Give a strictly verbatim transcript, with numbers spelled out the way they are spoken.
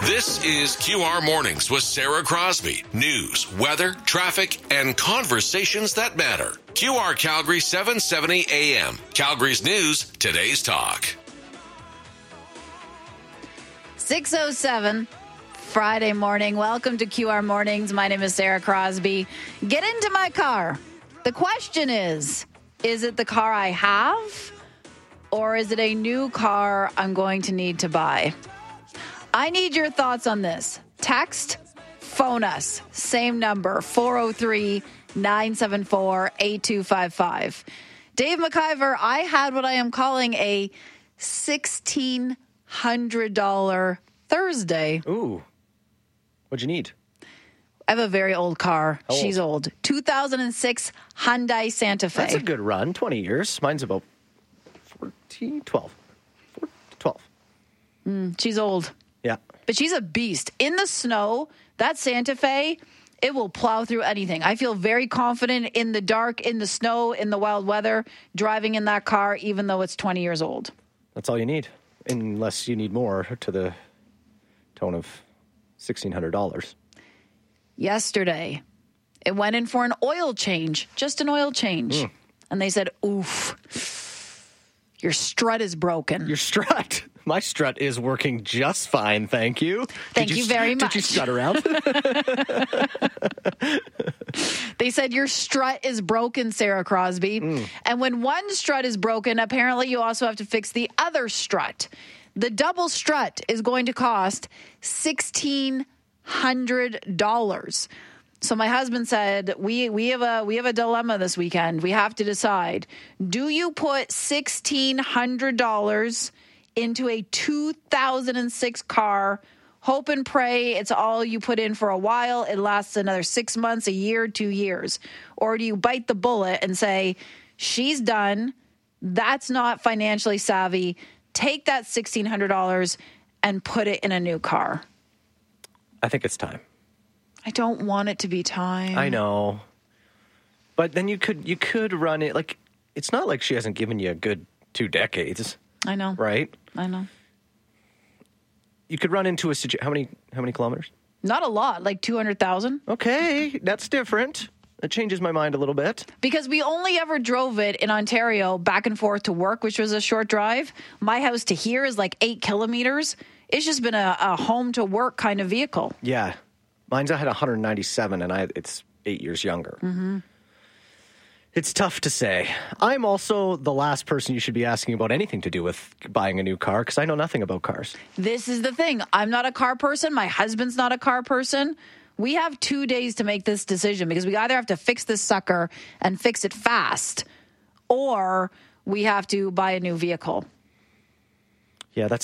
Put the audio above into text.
This is Q R Mornings with Sarah Crosby. News, weather, traffic, and conversations that matter. Q R Calgary seven seventy A M. Calgary's news, today's talk. six oh seven, Friday morning. Welcome to Q R Mornings. My name is Sarah Crosby. Get into my car. The question is, is it the car I have, or is it a new car I'm going to need to buy? I need your thoughts on this. Text, phone us. Same number, four oh three, nine seven four, eight two five five. Dave McIver, I had what I am calling a sixteen hundred dollars Thursday. Ooh. What'd you need? I have a very old car. How She's old? old. two thousand six Hyundai Santa Fe. That's a good run. twenty years. Mine's about fourteen, twelve. twelve. Mm, she's old. Yeah. But she's a beast. In the snow, that Santa Fe, it will plow through anything. I feel very confident in the dark, in the snow, in the wild weather, driving in that car, even though it's twenty years old. That's all you need. Unless you need more to the tone of sixteen hundred dollars. Yesterday, it went in for an oil change, just an oil change. Mm. And they said, oof, your strut is broken. Your strut? My strut is working just fine, thank you. Thank did you, you very did much. Did you strut around? They said your strut is broken, Sarah Crosby. Mm. And when one strut is broken, apparently you also have to fix the other strut. The double strut is going to cost sixteen hundred dollars. So my husband said, we we have a we have a dilemma this weekend. We have to decide. Do you put sixteen hundred dollars into a two thousand six car, hope and pray it's all you put in for a while, it lasts another six months, a year, two years? Or do you bite the bullet and say, she's done, that's not financially savvy, take that sixteen hundred dollars and put it in a new car? I think it's time. I don't want it to be time. I know. But then you could you could run it, like, it's not like she hasn't given you a good two decades. I know. Right? I know. You could run into a situation. How many, how many kilometers? Not a lot, like two hundred thousand. Okay, that's different. It changes my mind a little bit. Because we only ever drove it in Ontario back and forth to work, which was a short drive. My house to here is like eight kilometers. It's just been a, a home to work kind of vehicle. Yeah. Mine's I had one hundred ninety-seven, and I it's eight years younger. Mm-hmm. It's tough to say. I'm also the last person you should be asking about anything to do with buying a new car because I know nothing about cars. This is the thing. I'm not a car person. My husband's not a car person. We have two days to make this decision because we either have to fix this sucker and fix it fast, or we have to buy a new vehicle. Yeah, that's